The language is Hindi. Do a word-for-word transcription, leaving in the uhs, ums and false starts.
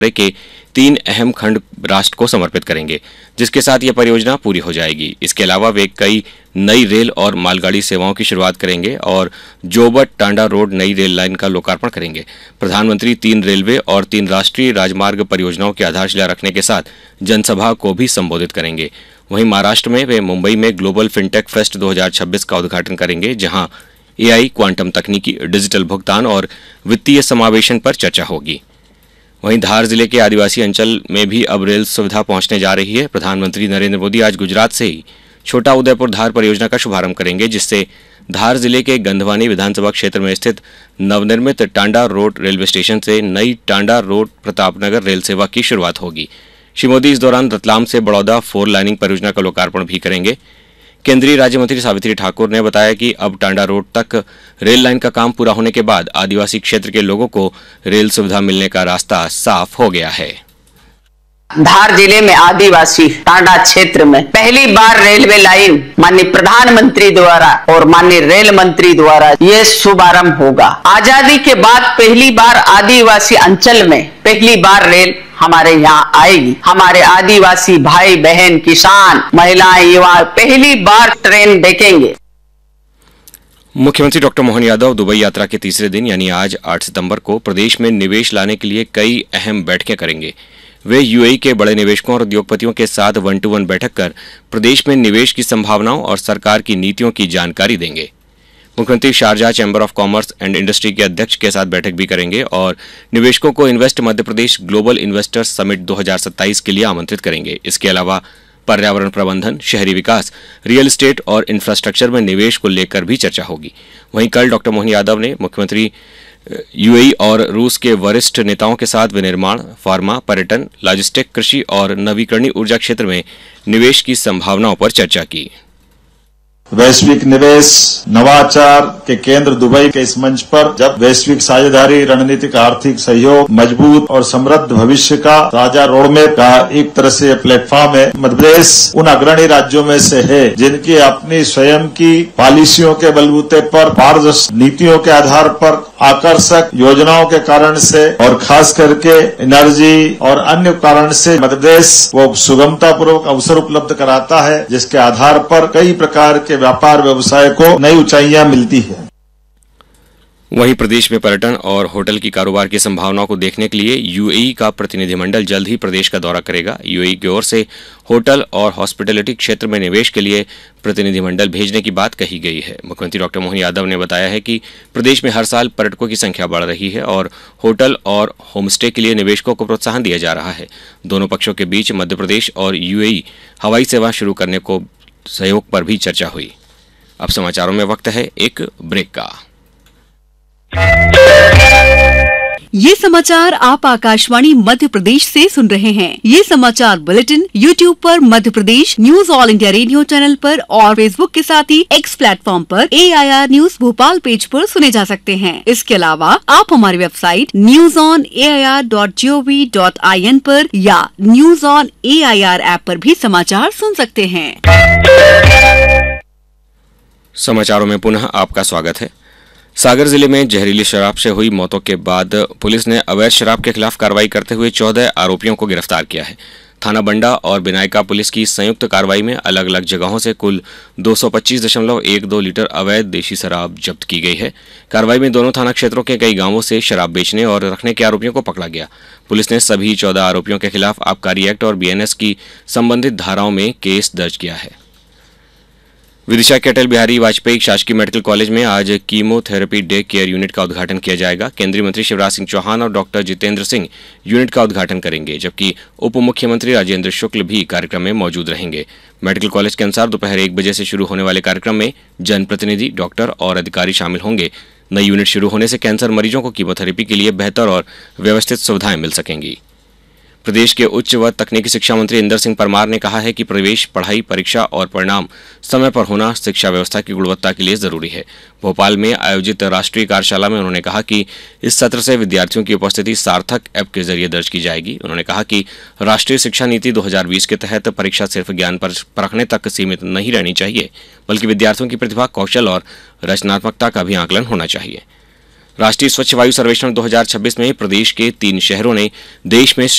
के तीन अहम खंड राष्ट्र को समर्पित करेंगे, जिसके साथ यह परियोजना पूरी हो जाएगी। इसके अलावा वे कई नई रेल और मालगाड़ी सेवाओं की शुरुआत करेंगे और जोबट टांडा रोड नई रेल लाइन का लोकार्पण करेंगे। प्रधानमंत्री तीन रेलवे और तीन राष्ट्रीय राजमार्ग परियोजनाओं की आधारशिला रखने के साथ जनसभा को भी संबोधित करेंगे। वहीं महाराष्ट्र में वे मुंबई में ग्लोबल फिनटेक फेस्ट दो हज़ार छब्बीस का उद्घाटन करेंगे, जहां एआई, क्वांटम तकनीकी, डिजिटल भुगतान और वित्तीय समावेशन पर चर्चा होगी। वहीं धार जिले के आदिवासी अंचल में भी अब रेल सुविधा पहुंचने जा रही है। प्रधानमंत्री नरेंद्र मोदी आज गुजरात से ही छोटा उदयपुर धार परियोजना का शुभारंभ करेंगे, जिससे धार जिले के गंधवानी विधानसभा क्षेत्र में स्थित नवनिर्मित टांडा रोड रेलवे स्टेशन से नई टांडा रोड प्रतापनगर रेल सेवा की शुरुआत होगी। श्री मोदी इस दौरान रतलाम से बड़ौदा फोर लाइनिंग परियोजना का लोकार्पण भी करेंगे। केंद्रीय राज्य मंत्री सावित्री ठाकुर ने बताया कि अब टांडा रोड तक रेल लाइन का काम पूरा होने के बाद आदिवासी क्षेत्र के लोगों को रेल सुविधा मिलने का रास्ता साफ हो गया है। धार जिले में आदिवासी टांडा क्षेत्र में पहली बार रेलवे लाइन माननीय प्रधानमंत्री द्वारा और माननीय रेल मंत्री द्वारा ये शुभारंभ होगा। आजादी के बाद पहली बार आदिवासी अंचल में पहली बार रेल हमारे यहाँ आएगी। हमारे आदिवासी भाई बहन, किसान, महिलाएं, युवा पहली बार ट्रेन देखेंगे। मुख्यमंत्री डॉक्टर मोहन यादव दुबई यात्रा के तीसरे दिन यानी आज आठ सितंबर को प्रदेश में निवेश लाने के लिए कई अहम बैठकें करेंगे। वे यूएई के बड़े निवेशकों और उद्योगपतियों के साथ वन टू वन बैठक कर प्रदेश में निवेश की संभावनाओं और सरकार की नीतियों की जानकारी देंगे। मुख्यमंत्री Sharjah chamber of commerce and industry के अध्यक्ष के साथ बैठक भी करेंगे और निवेशकों को invest Madhya Pradesh global investors summit दो हज़ार सत्ताईस के लिए आमंत्रित करेंगे। इसके अलावा पर्यावरण प्रबंधन, शहरी विकास, रियल एस्टेट और इंफ्रास्ट्रक्चर में निवेश को लेकर भी चर्चा होगी। वहीं कल डॉक्टर मोहन यादव ने मुख्यमंत्री यूएई और रूस के वरिष्ठ नेताओं के साथ विनिर्माण, फार्मा, पर्यटन, लॉजिस्टिक, कृषि और नवीकरणीय ऊर्जा क्षेत्र में निवेश की संभावनाओं पर चर्चा की। वैश्विक निवेश नवाचार के केंद्र दुबई के इस मंच पर जब वैश्विक साझेदारी, रणनीतिक आर्थिक सहयोग, मजबूत और समृद्ध भविष्य का साझा रोडमैप का एक तरह से प्लेटफॉर्म है। मध्य प्रदेश उन अग्रणी राज्यों में से है जिनकी अपनी स्वयं की पॉलिसियों के बलबूते पर, पारदर्शी नीतियों के आधार पर, आकर्षक योजनाओं के कारण से और खास करके एनर्जी और अन्य कारण से मध्य प्रदेश वो सुगमता पूर्वक अवसर उपलब्ध कराता है, जिसके आधार पर कई प्रकार के व्यापार व्यवसाय को नई ऊंचाइयां मिलती है। वहीं प्रदेश में पर्यटन और होटल की कारोबार की संभावनाओं को देखने के लिए यूएई का प्रतिनिधिमंडल जल्द ही प्रदेश का दौरा करेगा। यूएई की ओर से होटल और हॉस्पिटैलिटी क्षेत्र में निवेश के लिए प्रतिनिधिमंडल भेजने की बात कही गई है। मुख्यमंत्री डॉक्टर मोहन यादव ने बताया है कि प्रदेश में हर साल पर्यटकों की संख्या बढ़ रही है और होटल और होमस्टे के लिए निवेशकों को प्रोत्साहन दिया जा रहा है। दोनों पक्षों के बीच मध्य प्रदेश और यूएई हवाई सेवा शुरू करने को सहयोग पर भी चर्चा हुई। अब समाचारों में वक्त है एक ब्रेक का। ये समाचार आप आकाशवाणी मध्य प्रदेश से सुन रहे हैं। ये समाचार बुलेटिन यूट्यूब पर Madhya Pradesh news all India radio channel पर और फेसबुक के साथ ही एक्स प्लेटफॉर्म पर ए I R news Bhopal page पर सुने जा सकते हैं। इसके अलावा आप हमारी website news on A I R dot G O V dot I N पर या news on A I R app पर भी समाचार सुन सकते हैं। समाचारों में पुनः आपका स्वागत है। सागर जिले में जहरीली शराब से हुई मौतों के बाद पुलिस ने अवैध शराब के खिलाफ कार्रवाई करते हुए चौदह आरोपियों को गिरफ्तार किया है। थाना बंडा और बिनायका पुलिस की संयुक्त कार्रवाई में अलग अलग जगहों से कुल दो सौ पच्चीस दशमलव एक दो लीटर अवैध देशी शराब जब्त की गई है। कार्रवाई में दोनों थाना क्षेत्रों के कई गांवों से शराब बेचने और रखने के आरोपियों को पकड़ा गया। पुलिस ने सभी चौदह आरोपियों के खिलाफ आबकारी एक्ट और बीएनएस की संबंधित धाराओं में केस दर्ज किया है। विदिशा के अटल बिहारी वाजपेयी शासकीय मेडिकल कॉलेज में आज कीमोथेरेपी डे केयर यूनिट का उद्घाटन किया जाएगा। केंद्रीय मंत्री शिवराज सिंह चौहान और डॉक्टर जितेंद्र सिंह यूनिट का उद्घाटन करेंगे, जबकि उप मुख्यमंत्री राजेंद्र शुक्ल भी कार्यक्रम में मौजूद रहेंगे। मेडिकल कॉलेज के अनुसार दोपहर एक बजे से शुरू होने वाले कार्यक्रम में जनप्रतिनिधि, डॉक्टर और अधिकारी शामिल होंगे। नई यूनिट शुरू होने से कैंसर मरीजों को कीमोथेरेपी के लिए बेहतर और व्यवस्थित सुविधाएं मिल सकेंगी। प्रदेश के उच्च व तकनीकी शिक्षा मंत्री इंदर सिंह परमार ने कहा है कि प्रवेश, पढ़ाई, परीक्षा और परिणाम समय पर होना शिक्षा व्यवस्था की गुणवत्ता के लिए जरूरी है। भोपाल में आयोजित राष्ट्रीय कार्यशाला में उन्होंने कहा कि इस सत्र से विद्यार्थियों की उपस्थिति सार्थक ऐप के जरिए दर्ज की जाएगी। उन्होंने कहा कि राष्ट्रीय शिक्षा नीति दो हज़ार बीस के तहत परीक्षा सिर्फ ज्ञान पर परखने तक सीमित नहीं रहनी चाहिए, बल्कि विद्यार्थियों की प्रतिभा, कौशल और रचनात्मकता का भी आकलन होना चाहिए। राष्ट्रीय स्वच्छ वायु सर्वेक्षण दो हज़ार छब्बीस में प्रदेश के तीन शहरों ने देश में